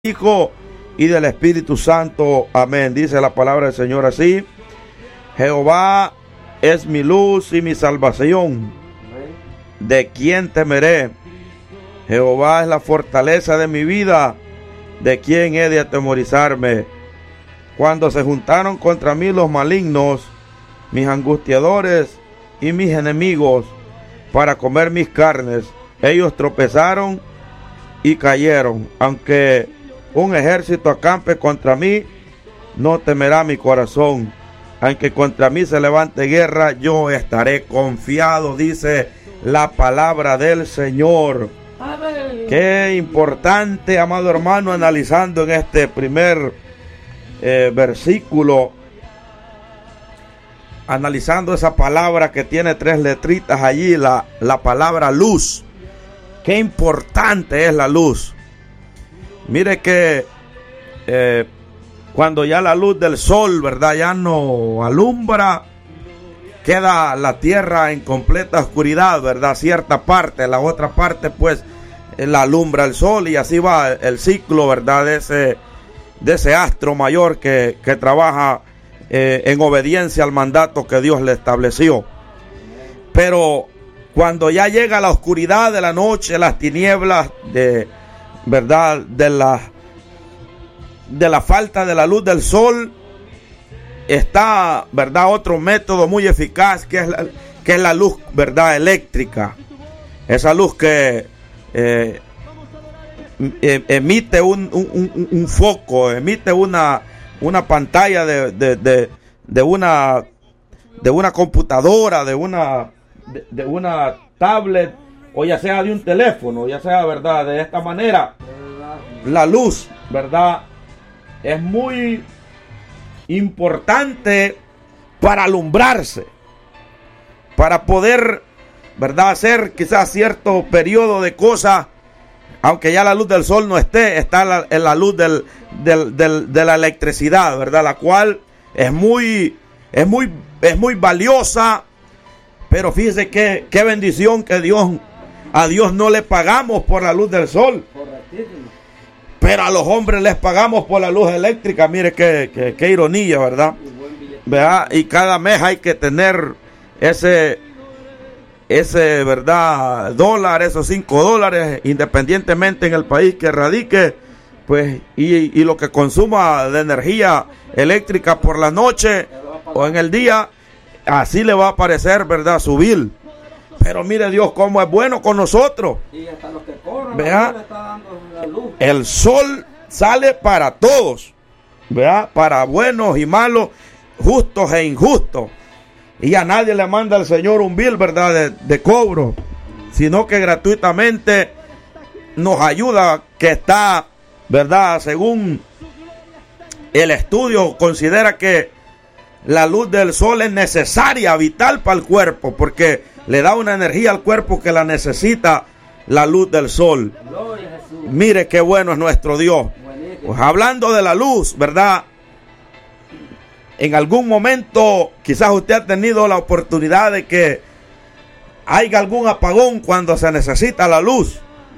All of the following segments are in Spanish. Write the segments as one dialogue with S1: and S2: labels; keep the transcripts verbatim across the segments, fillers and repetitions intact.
S1: Hijo y del Espíritu Santo. Amén. Dice la palabra del Señor así: Jehová es mi luz y mi salvación. ¿De quién temeré? Jehová es la fortaleza de mi vida. ¿De quién he de atemorizarme? Cuando se juntaron contra mí los malignos, mis angustiadores y mis enemigos, para comer mis carnes, ellos tropezaron y cayeron. Aunque un ejército acampe contra mí, no temerá mi corazón. Aunque contra mí se levante guerra, yo estaré confiado, dice la palabra del Señor. Amén. Qué importante, amado hermano, analizando en este primer eh, versículo, analizando esa palabra que tiene tres letritas allí, la, la palabra luz. Qué importante es la luz. Mire que eh, cuando ya la luz del sol, ¿verdad?, ya no alumbra, queda la tierra en completa oscuridad, ¿verdad? Cierta parte, la otra parte pues la alumbra el sol, y así va el ciclo, ¿verdad?, de ese, de ese astro mayor que, que trabaja eh, en obediencia al mandato que Dios le estableció. Pero cuando ya llega la oscuridad de la noche, las tinieblas de verdad de la de la falta de la luz del sol, está, verdad, otro método muy eficaz, que es la, que es la luz, verdad, eléctrica. Esa luz que eh, emite un, un, un, un foco, emite una una pantalla de, de, de, de una de una computadora, de una de, de una tablet, o ya sea de un teléfono, ya sea, verdad, de esta manera. La luz, verdad, es muy importante para alumbrarse, para poder, verdad, hacer quizás cierto periodo de cosas, aunque ya la luz del sol no esté, está la, en la luz del, del, del, de la electricidad, verdad, la cual es muy, es muy, es muy valiosa. Pero fíjese que qué bendición que Dios, a Dios no le pagamos por la luz del sol, pero a los hombres les pagamos por la luz eléctrica. Mire qué, qué, qué ironía, ¿verdad? ¿verdad? Y cada mes hay que tener ese, ese, ¿verdad?, dólar, esos cinco dólares, independientemente en el país que radique, pues, y, y lo que consuma de energía eléctrica por la noche o en el día, así le va a parecer, ¿verdad?, su bill. Pero mire Dios cómo es bueno con nosotros. Y hasta los que cobran, ¿verdad?, le está dando la luz. El sol sale para todos, ¿verdad?, para buenos y malos, justos e injustos. Y a nadie le manda al Señor un bill, ¿verdad?, de, de cobro, sino que gratuitamente nos ayuda, que está, ¿verdad?, según el estudio, considera que la luz del sol es necesaria, vital para el cuerpo, porque le da una energía al cuerpo que la necesita la luz del sol. Mire qué bueno es nuestro Dios. Pues hablando de la luz, ¿verdad?, en algún momento quizás usted ha tenido la oportunidad de que haya algún apagón cuando se necesita la luz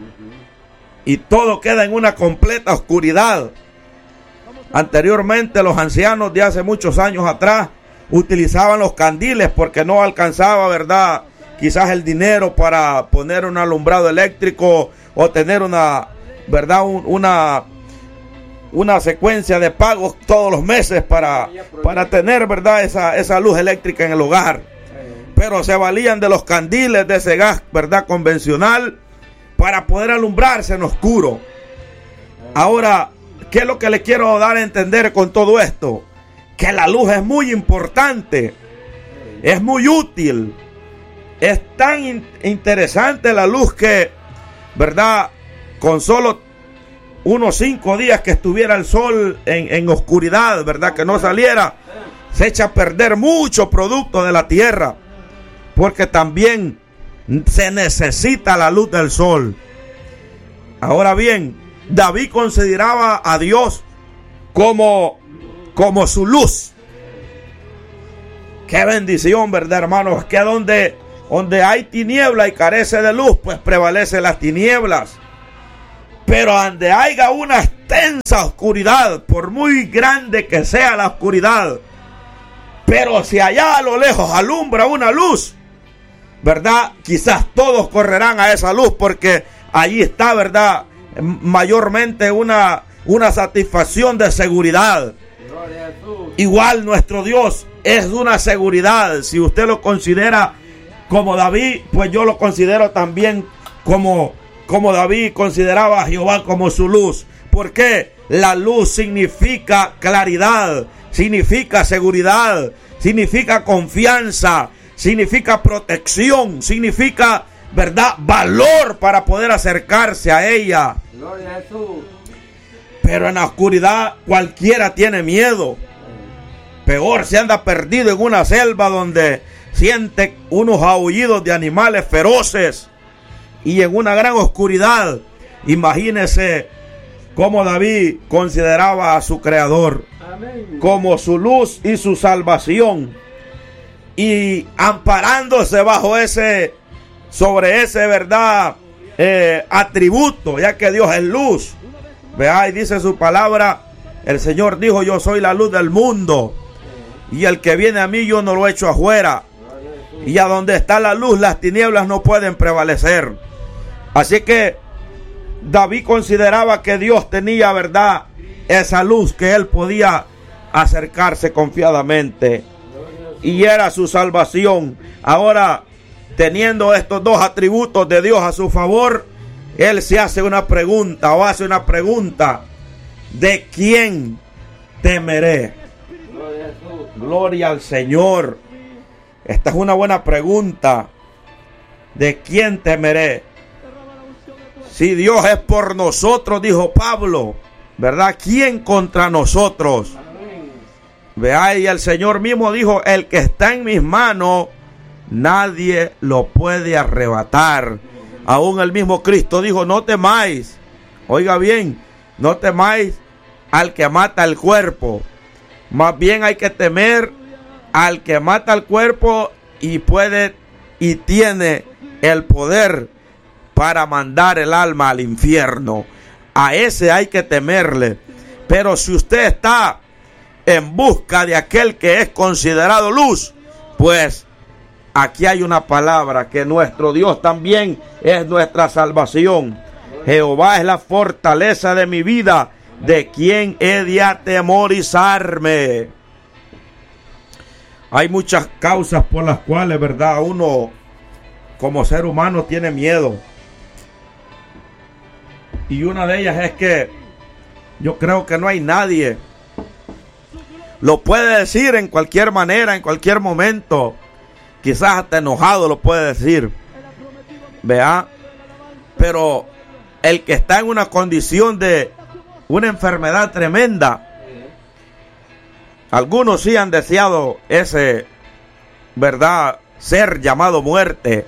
S1: y todo queda en una completa oscuridad. Anteriormente los ancianos de hace muchos años atrás utilizaban los candiles porque no alcanzaba, ¿verdad?, quizás el dinero para poner un alumbrado eléctrico o tener una, ¿verdad?, un, una, una secuencia de pagos todos los meses para, para tener, ¿verdad?, esa, esa luz eléctrica en el hogar. Pero se valían de los candiles, de ese gas, ¿verdad?, convencional, para poder alumbrarse en oscuro. Ahora, ¿qué es lo que le quiero dar a entender con todo esto? Que la luz es muy importante, es muy útil, es tan in- interesante la luz que, ¿verdad?, con solo unos cinco días que estuviera el sol en, en oscuridad, ¿verdad?, que no saliera, se echa a perder mucho producto de la tierra, porque también se necesita la luz del sol. Ahora bien, David consideraba a Dios como, como su luz. Qué bendición, ¿verdad, hermanos? Que donde, donde hay tiniebla y carece de luz, pues prevalece las tinieblas. Pero donde haya una extensa oscuridad, por muy grande que sea la oscuridad, pero si allá a lo lejos alumbra una luz, ¿verdad? Quizás todos correrán a esa luz, porque allí está, ¿verdad?, mayormente una, una satisfacción de seguridad. Igual nuestro Dios es una seguridad. Si usted lo considera como David, pues yo lo considero también como, como David consideraba a Jehová como su luz. Porque la luz significa claridad, significa seguridad, significa confianza, significa protección, significa, ¿verdad?, valor para poder acercarse a ella. Gloria a Jesús. Pero en la oscuridad cualquiera tiene miedo. Peor si anda perdido en una selva donde siente unos aullidos de animales feroces y en una gran oscuridad. Imagínese cómo David consideraba a su Creador. Amén. Como su luz y su salvación, y amparándose bajo ese, sobre ese, verdad, eh, atributo, ya que Dios es luz. Vea, y dice su palabra, el Señor dijo: yo soy la luz del mundo, y el que viene a mí yo no lo echo afuera. Y a donde está la luz, las tinieblas no pueden prevalecer. Así que David consideraba que Dios tenía, verdad, esa luz que él podía acercarse confiadamente, y era su salvación. Ahora, teniendo estos dos atributos de Dios a su favor, él se hace una pregunta, o hace una pregunta: ¿de quién temeré? Gloria al Señor. Esta es una buena pregunta. ¿De quién temeré? Si Dios es por nosotros, dijo Pablo, ¿verdad?, ¿quién contra nosotros? Vea, y el Señor mismo dijo: el que está en mis manos, nadie lo puede arrebatar. Aún el mismo Cristo dijo: no temáis, oiga bien, no temáis al que mata el cuerpo, más bien hay que temer al que mata el cuerpo y puede y tiene el poder para mandar el alma al infierno. A ese hay que temerle. Pero si usted está en busca de aquel que es considerado luz, pues aquí hay una palabra: que nuestro Dios también es nuestra salvación. Jehová es la fortaleza de mi vida, ¿de quién he de atemorizarme? Hay muchas causas por las cuales, verdad, uno como ser humano tiene miedo. Y una de ellas es que yo creo que no hay nadie. Lo puede decir en cualquier manera, en cualquier momento. Quizás hasta enojado lo puede decir. Vea. Pero el que está en una condición de una enfermedad tremenda. Algunos sí han deseado ese, verdad, ser llamado muerte.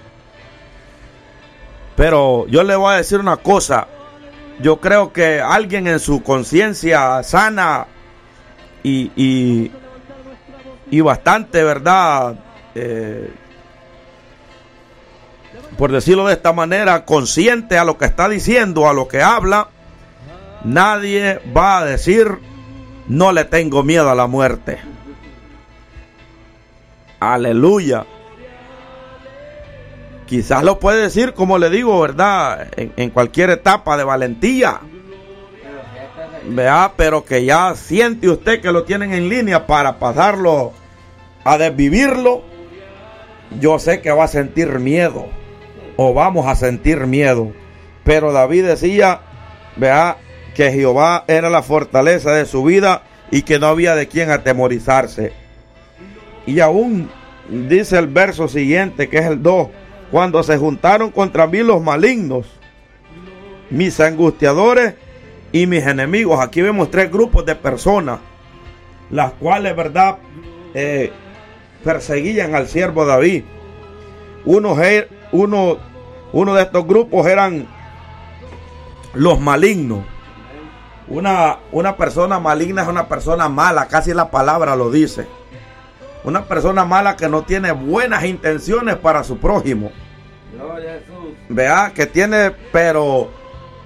S1: Pero yo le voy a decir una cosa. Yo creo que alguien en su conciencia sana y, y, y bastante, verdad, eh, por decirlo de esta manera, consciente a lo que está diciendo, a lo que habla, nadie va a decir: no le tengo miedo a la muerte. Aleluya. Quizás lo puede decir, como le digo, verdad, en, en cualquier etapa de valentía. Vea, pero que ya siente usted que lo tienen en línea para pasarlo a desvivirlo, yo sé que va a sentir miedo, o vamos a sentir miedo. Pero David decía, vea, que Jehová era la fortaleza de su vida y que no había de quién atemorizarse. Y aún dice el verso siguiente, que es el dos: cuando se juntaron contra mí los malignos, mis angustiadores y mis enemigos. Aquí vemos tres grupos de personas, las cuales, verdad, eh, perseguían al siervo David. Uno, uno, uno de estos grupos eran los malignos. Una, una persona maligna es una persona mala, casi la palabra lo dice. Una persona mala que no tiene buenas intenciones para su prójimo. Vea, que tiene, pero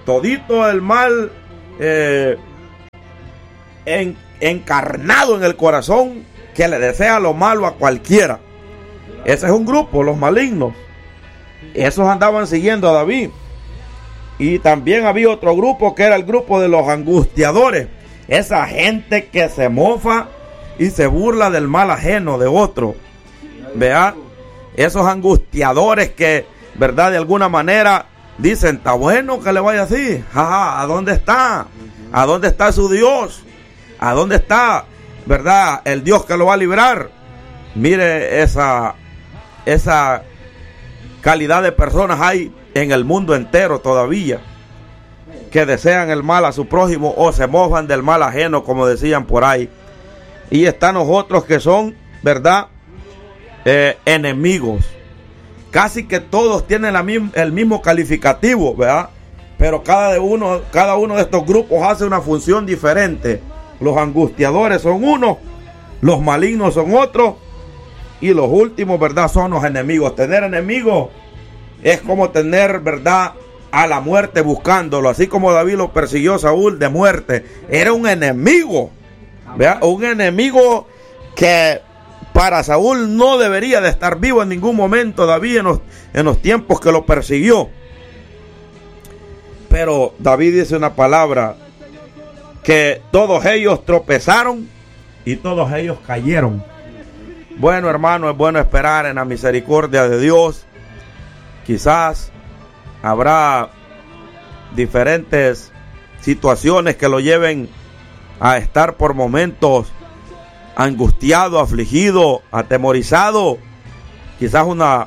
S1: todito el mal eh, en, encarnado en el corazón que le desea lo malo a cualquiera. Ese es un grupo, los malignos. Esos andaban siguiendo a David. Y también había otro grupo que era el grupo de los angustiadores. Esa gente que se mofa y se burla del mal ajeno de otro. Vea, esos angustiadores que, verdad, de alguna manera dicen, está bueno que le vaya así. Jaja, ¿a dónde está? ¿A dónde está su Dios? ¿A dónde está, verdad, el Dios que lo va a librar? Mire, esa, esa calidad de personas hay en el mundo entero todavía, que desean el mal a su prójimo o se mofan del mal ajeno, como decían por ahí. Y están los otros que son, verdad, eh, enemigos. Casi que todos tienen la misma, el mismo calificativo, ¿verdad? Pero cada, de uno, cada uno de estos grupos hace una función diferente. Los angustiadores son unos, los malignos son otros, y los últimos, ¿verdad?, son los enemigos. Tener enemigos es como tener, ¿verdad?, a la muerte buscándolo. Así como David lo persiguió Saúl de muerte. Era un enemigo, ¿verdad? Un enemigo que para Saúl no debería de estar vivo en ningún momento. David en los, en los tiempos que lo persiguió. Pero David dice una palabra, que todos ellos tropezaron y todos ellos cayeron. Bueno, hermano, es bueno esperar en la misericordia de Dios. Quizás habrá diferentes situaciones que lo lleven a estar por momentos angustiado, afligido, atemorizado. Quizás una,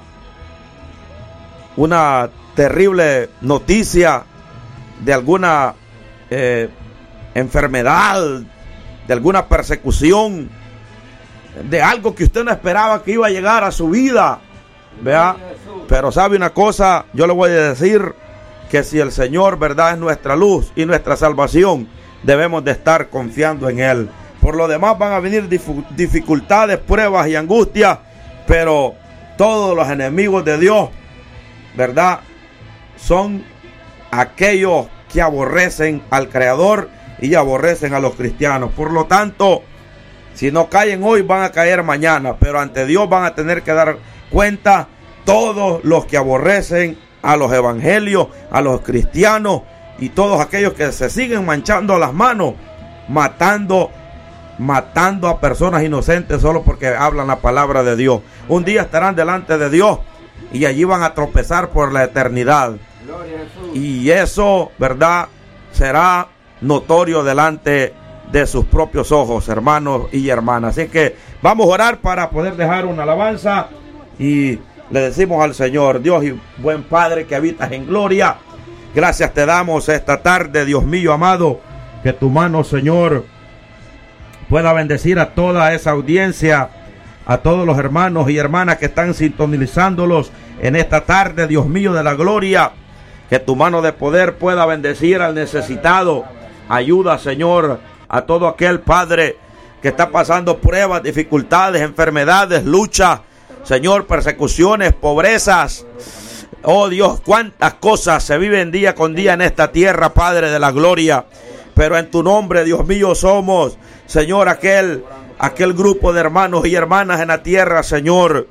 S1: una terrible noticia de alguna eh, enfermedad, de alguna persecución, de algo que usted no esperaba que iba a llegar a su vida, ¿vea? Pero sabe una cosa, yo le voy a decir que si el Señor, verdad, es nuestra luz y nuestra salvación, debemos de estar confiando en Él. Por lo demás van a venir dificultades, pruebas y angustias, pero todos los enemigos de Dios, verdad, son aquellos que aborrecen al Creador y aborrecen a los cristianos. Por lo tanto, si no caen hoy, van a caer mañana, pero ante Dios van a tener que dar cuenta todos los que aborrecen a los evangelios, a los cristianos y todos aquellos que se siguen manchando las manos, matando, matando a personas inocentes solo porque hablan la palabra de Dios. Un día estarán delante de Dios y allí van a tropezar por la eternidad. Y eso, verdad, será notorio delante de sus propios ojos, hermanos y hermanas. Así que vamos a orar para poder dejar una alabanza y le decimos al Señor: Dios y buen Padre que habitas en gloria, gracias te damos esta tarde, Dios mío amado, que tu mano, Señor, pueda bendecir a toda esa audiencia, a todos los hermanos y hermanas que están sintonizándolos en esta tarde, Dios mío de la gloria. Que tu mano de poder pueda bendecir al necesitado. Ayuda, Señor, a todo aquel Padre que está pasando pruebas, dificultades, enfermedades, luchas, Señor, persecuciones, pobrezas. Oh Dios, cuántas cosas se viven día con día en esta tierra, Padre de la gloria. Pero en tu nombre, Dios mío, somos, Señor, aquel, aquel grupo de hermanos y hermanas en la tierra, Señor,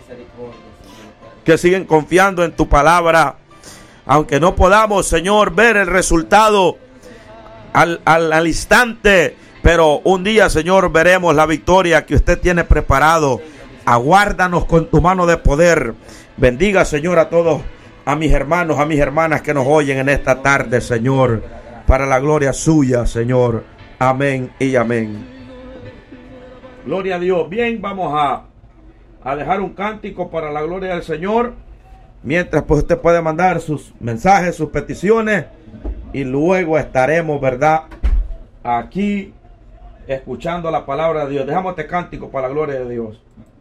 S1: que siguen confiando en tu palabra. Aunque no podamos, Señor, ver el resultado al, al, al instante, pero un día, Señor, veremos la victoria que usted tiene preparado. Aguárdanos con tu mano de poder. Bendiga, Señor, a todos, a mis hermanos, a mis hermanas que nos oyen en esta tarde, Señor, para la gloria suya, Señor. Amén y amén. Gloria a Dios. Bien, vamos a, a dejar un cántico para la gloria del Señor. Mientras, pues usted puede mandar sus mensajes, sus peticiones, y luego estaremos, ¿verdad?, aquí escuchando la palabra de Dios. Dejamos este cántico para la gloria de Dios.